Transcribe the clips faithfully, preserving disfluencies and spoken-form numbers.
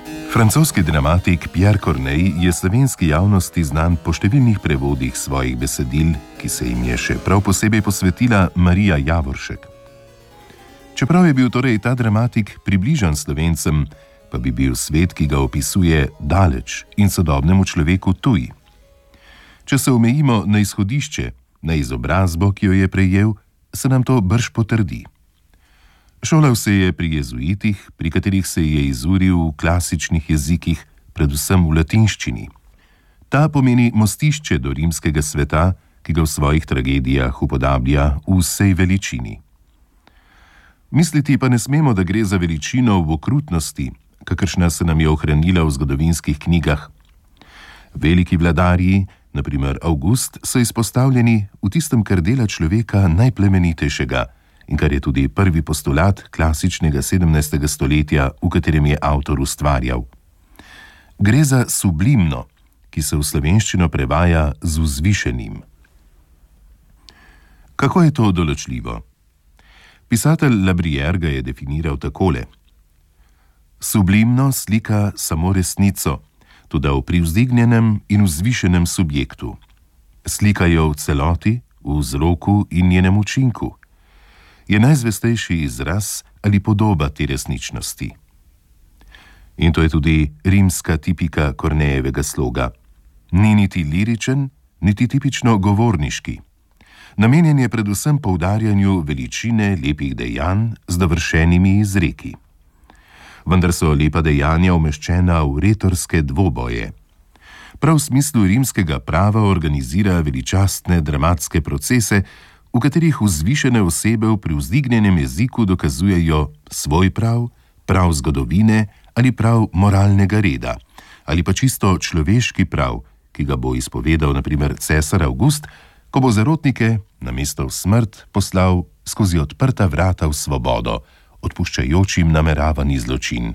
Francoski dramatik Pierre Corneille je slovenski javnosti znan po številnih prevodih svojih besedil, ki se jim je še prav posebej posvetila Marija Javoršek. Čeprav je bil torej ta dramatik približan Slovencem, pa bi bil svet, ki ga opisuje, daleč in sodobnemu človeku tuj. Če se omejimo na izhodišče, na izobrazbo, ki jo je prejel, se nam to brž potrdi. Šolal se je pri jezuitih, pri katerih se je izuril v klasičnih jezikih, predvsem v latinščini. Ta pomeni mostišče do rimskega sveta, ki ga v svojih tragedijah upodablja v vsej veličini. Misliti pa ne smemo, da gre za veličino v okrutnosti, kakršna se nam je ohranila v zgodovinskih knjigah. Veliki vladarji, na primer Avgust, so izpostavljeni v tistem, kar dela človeka najplemenitejšega, in kar je tudi prvi postulat klasičnega sedemnajstega stoletja, v katerem je avtor ustvarjal. Gre za sublimno, ki se v slovenščino prevaja z vzvišenim. Kako je to določljivo? Pisatelj La Bruyère ga je definiral takole. Sublimno slika samo resnico, toda v privzdignjenem in vzvišenem subjektu. Slika jo v celoti, v vzroku in njenem učinku. Je najzvestejši izraz ali podoba te resničnosti. In to je tudi rimska tipika Kornejevega sloga. Ni niti liričen, niti tipično govorniški. Namenjen je predvsem poudarjanju veličine lepih dejanj z dovršenimi izreki. Vendar so lepa dejanja umeščena v retorske dvoboje. Prav v smislu rimskega prava organizira veličastne dramatske procese, v katerih vzvišene osebe v privzdignjenem jeziku dokazujejo svoj prav, prav zgodovine ali prav moralnega reda, ali pa čisto človeški prav, ki ga bo izpovedal na primer cesar Avgust, ko bo zarotnike namesto v smrt poslal skozi odprta vrata v svobodo, odpuščajočim nameravani zločin.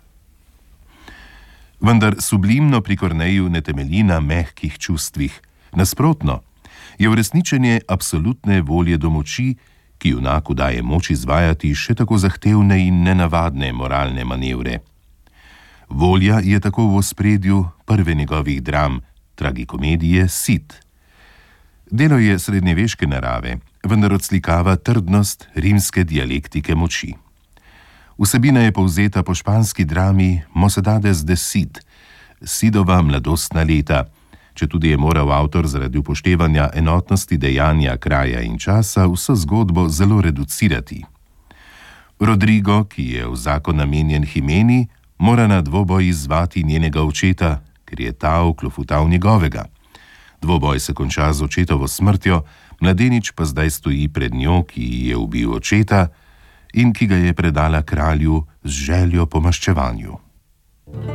Vendar sublimno pri Korneju ne temelji na mehkih čustvih, nasprotno, je uresničenje absolutne volje do moči, ki junaku daje moč izvajati še tako zahtevne in nenavadne moralne manevre. Volja je tako v ospredju prve njegovih dram, tragikomedije Sit. Delo je srednjeveške narave, vendar odslikava trdnost rimske dialektike moči. Vsebina je povzeta po španski drami Mocedades de Cid, Sidova mladostna leta, četudi je moral avtor zaradi upoštevanja enotnosti dejanja, kraja in časa vso zgodbo zelo reducirati. Rodrigo, ki je v zakon namenjen Himeni, mora na dvoboj izzvati njenega očeta, ker je ta vklofutal njegovega. Dvoboj se konča z očetovo smrtjo, mladenič pa zdaj stoji pred njo, ki je ubil očeta in ki ga je predala kralju z željo po maščevanju.